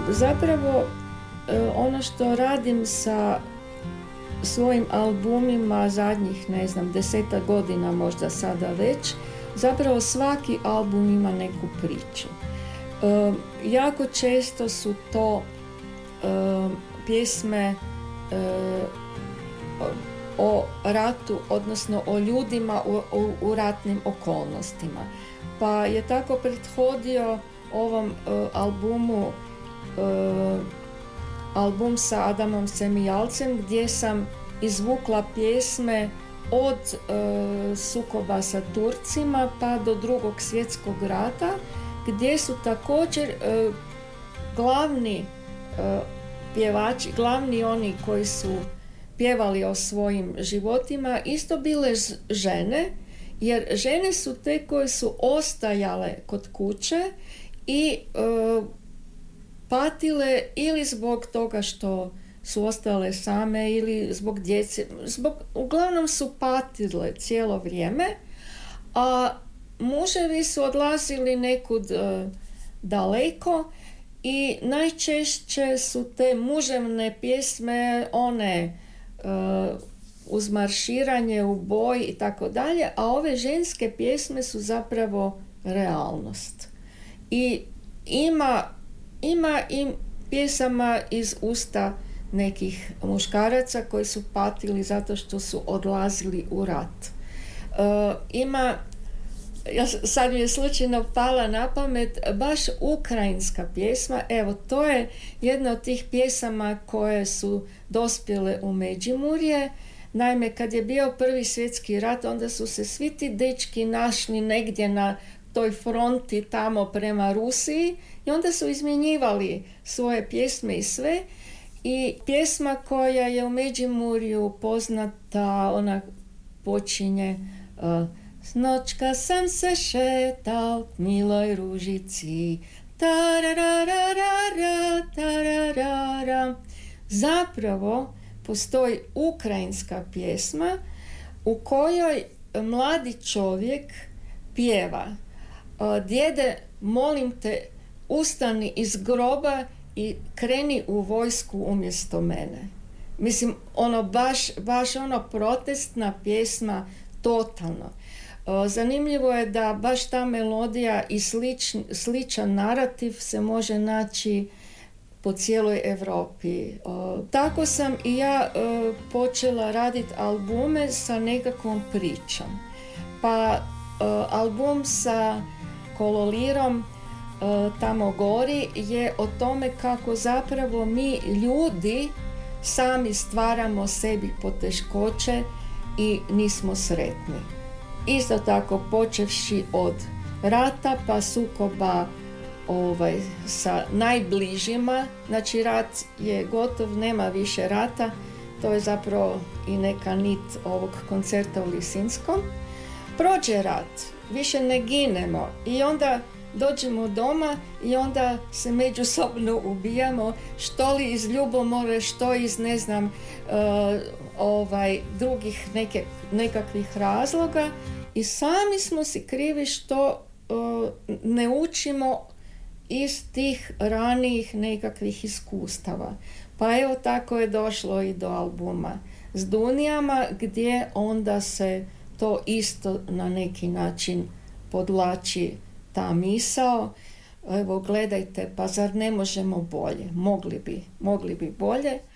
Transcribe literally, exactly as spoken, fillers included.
Zapravo ono što radim sa svojim albumima zadnjih, ne znam, desetak godina možda sada već, zapravo svaki album ima neku priču. E, jako često su to e, pjesme e, o ratu, odnosno o ljudima u, u, u ratnim okolnostima. Pa je tako prethodio ovom e, albumu e, album sa Adamom Semijalcem, gdje sam izvukla pjesme od e, sukoba sa Turcima pa do Drugog svjetskog rata, gdje su također e, glavni e, pjevači, glavni oni koji su pjevali o svojim životima, isto bile žene, jer žene su te koje su ostajale kod kuće i e, patile ili zbog toga što su ostale same ili zbog djece, zbog, uglavnom su patile cijelo vrijeme, a muževi su odlazili nekud e, daleko i najčešće su te muževne pjesme one e, uz marširanje u boj i tako dalje, a ove ženske pjesme su zapravo realnost. I ima Ima i pjesama iz usta nekih muškaraca koji su patili zato što su odlazili u rat. Uh, ima, ja, sad mi je slučajno pala na pamet baš ukrajinska pjesma, evo to je jedna od tih pjesama koje su dospjele u Međimurje. Naime, kad je bio Prvi svjetski rat, onda su se svi ti dečki našli negdje na toj fronti tamo prema Rusiji i onda su izmjenjivali svoje pjesme i sve. I pjesma koja je u Međimurju poznata, ona počinje uh, Snoćka sam se šetal k miloj ružici, tarararara, tararara. Zapravo postoji ukrajinska pjesma u kojoj mladi čovjek pjeva: djede, molim te, ustani iz groba i kreni u vojsku umjesto mene. Mislim, ono baš, baš ono protestna pjesma, totalno. Zanimljivo je da baš ta melodija i sličn, sličan narativ se može naći po cijeloj Europi. Tako sam i ja počela raditi albume sa nekakvom pričom. Pa album sa Kololirom Tamo gori je o tome kako zapravo mi ljudi sami stvaramo sebi poteškoće i nismo sretni. Isto tako počevši od rata pa sukoba ovaj, sa najbližima, znači rat je gotov, nema više rata, to je zapravo i neka nit ovog koncerta u Lisinskom. Prođe rat, više ne ginemo i onda dođemo doma i onda se međusobno ubijamo, što li iz ljubomore, što iz ne znam uh, ovaj, drugih neke, nekakvih razloga i sami smo si krivi što uh, ne učimo iz tih ranijih nekakvih iskustava. Pa evo tako je došlo i do albuma s Dunijama, gdje onda se to isto na neki način podvlači ta misao. Evo gledajte, pa zar ne možemo bolje? Mogli bi, mogli bi bolje.